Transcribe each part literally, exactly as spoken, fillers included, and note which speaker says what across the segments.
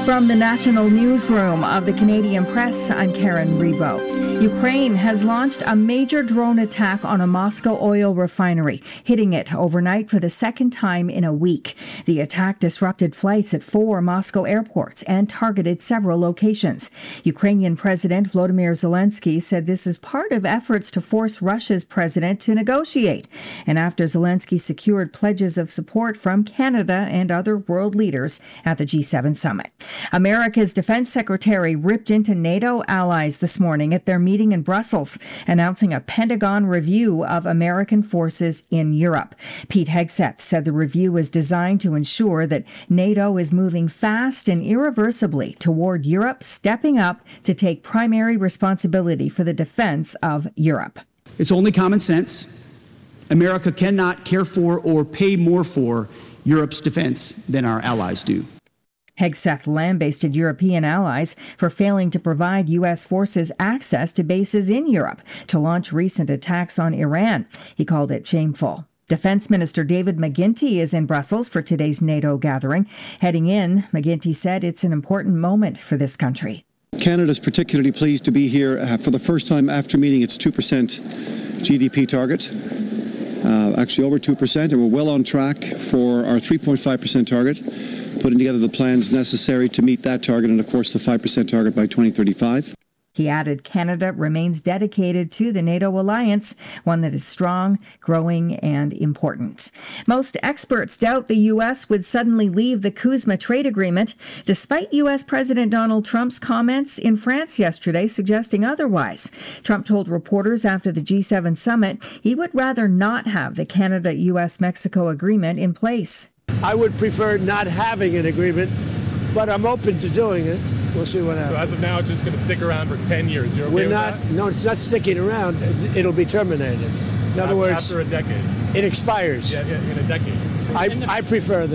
Speaker 1: From the National Newsroom of the Canadian Press, I'm Karen Rebo. Ukraine has launched a major drone attack on a Moscow oil refinery, hitting it overnight for the second time in a week. The attack disrupted flights at four Moscow airports and targeted several locations. Ukrainian President Volodymyr Zelensky said this is part of efforts to force Russia's president to negotiate. And after Zelensky secured pledges of support from Canada and other world leaders at the G seven summit. America's defense secretary ripped into NATO allies this morning at their meeting in Brussels, announcing a Pentagon review of American forces in Europe. Pete Hegseth said the review is designed to ensure that NATO is moving fast and irreversibly toward Europe stepping up to take primary responsibility for the defense of Europe.
Speaker 2: It's only common sense. America cannot care for or pay more for Europe's defense than our allies do.
Speaker 1: Hegseth lambasted European allies for failing to provide U S forces access to bases in Europe to launch recent attacks on Iran. He called it shameful. Defense Minister David McGuinty is in Brussels for today's NATO gathering. Heading in, McGuinty said it's an important moment for this country.
Speaker 3: Canada is particularly pleased to be here uh, for the first time after meeting its two percent G D P target. Uh, actually over two percent, and we're well on track for our three point five percent target, putting together the plans necessary to meet that target and, of course, the five percent target by twenty thirty-five.
Speaker 1: He added Canada remains dedicated to the NATO alliance, one that is strong, growing, and important. Most experts doubt the U S would suddenly leave the CUSMA trade agreement, despite U S President Donald Trump's comments in France yesterday suggesting otherwise. Trump told reporters after the G seven summit he would rather not have the Canada-U S Mexico agreement in place.
Speaker 4: I would prefer not having an agreement, but I'm open to doing it. We'll see what happens.
Speaker 5: So as of now, it's just going to stick around for ten years. You're okay
Speaker 4: We're
Speaker 5: with
Speaker 4: not.
Speaker 5: that?
Speaker 4: No, it's not sticking around. It'll be terminated. In other words,
Speaker 5: after a decade.
Speaker 4: It expires.
Speaker 5: Yeah, yeah, in a decade.
Speaker 4: I, I prefer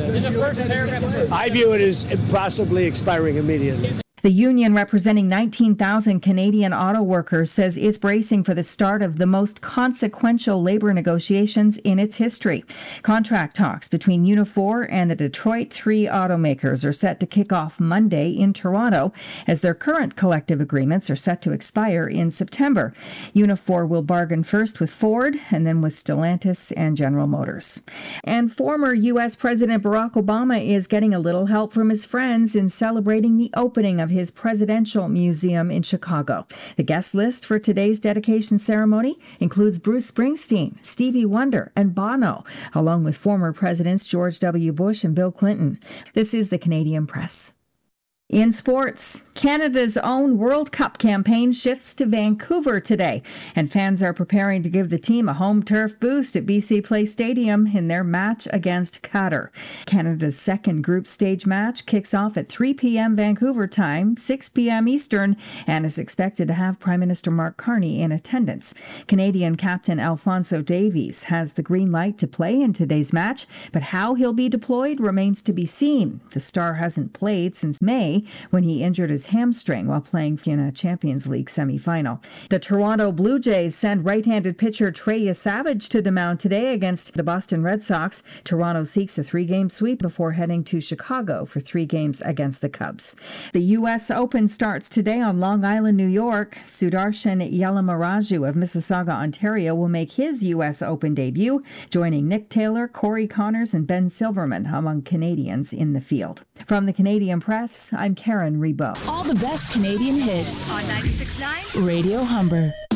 Speaker 4: that. I view it as possibly expiring immediately.
Speaker 1: The union representing nineteen thousand Canadian auto workers says it's bracing for the start of the most consequential labor negotiations in its history. Contract talks between Unifor and the Detroit three automakers are set to kick off Monday in Toronto, as their current collective agreements are set to expire in September. Unifor will bargain first with Ford and then with Stellantis and General Motors. And former U S President Barack Obama is getting a little help from his friends in celebrating the opening of his presidential museum in Chicago. The guest list for today's dedication ceremony includes Bruce Springsteen, Stevie Wonder, and Bono, along with former presidents George W. Bush and Bill Clinton. This is the Canadian Press. In sports, Canada's own World Cup campaign shifts to Vancouver today, and fans are preparing to give the team a home turf boost at B C Place Stadium in their match against Qatar. Canada's second group stage match kicks off at three p.m. Vancouver time, six p.m. Eastern, and is expected to have Prime Minister Mark Carney in attendance. Canadian captain Alphonso Davies has the green light to play in today's match, but how he'll be deployed remains to be seen. The star hasn't played since May, when he injured his hamstring while playing in a Champions League semi-final. The Toronto Blue Jays send right-handed pitcher Trey Savage to the mound today against the Boston Red Sox. Toronto seeks a three-game sweep before heading to Chicago for three games against the Cubs. The U S Open starts today on Long Island, New York. Sudarshan Yalamaraju of Mississauga, Ontario will make his U S Open debut, joining Nick Taylor, Corey Connors, and Ben Silverman among Canadians in the field. From the Canadian Press, I'm Karen Rebo.
Speaker 6: All the best Canadian hits on ninety-six point nine Radio Humber.